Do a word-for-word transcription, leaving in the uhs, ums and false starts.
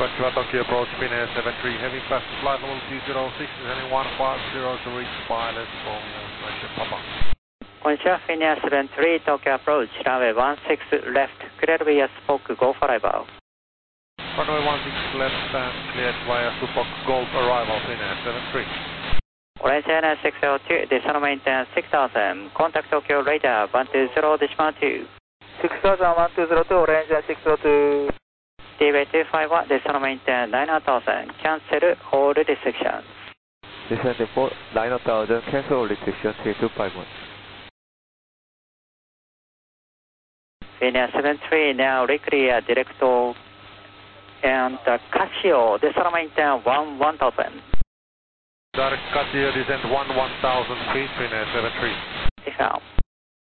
Konnichiwa, Tokyo approach, Finnair seven three, heavy fast flight level two zero six, descending one five zero to reach pilot from Malaysia, Papa. Konnichiwa, Finnair seven three, Tokyo approach, runway one six left, cleared via Spoke, go for arrival. Runway one six left and cleared via Spoke, Golf arrival, Finnair seven three. Orange Airline six zero two, descend maintain six thousand, contact Tokyo radar one two zero, decimal two. six thousand, one two zero two, Orange Airline six zero two. D V two five one, descend maintain nine thousand, cancel all restrictions. Descend for nine thousand, cancel all restrictions, three two five one. Finnair seven three, now reclear director and uh, Casio, descend maintain one one thousand. Direct Casio descent one one thousand feet, Finnair seven three. If